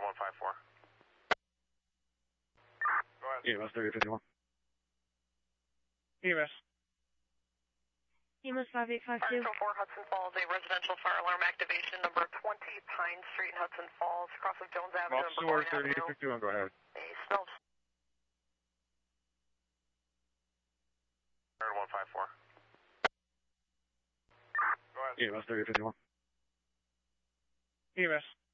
154. Go ahead. EMS 3051. EMS. EMS 5852. 4 Hudson Falls, a residential fire alarm activation, number 20 Pine Street in Hudson Falls, across of Jones Avenue and Officer Brookline Avenue. 3051, go ahead. A smell. 154. Go ahead. EMS 3051. EMS.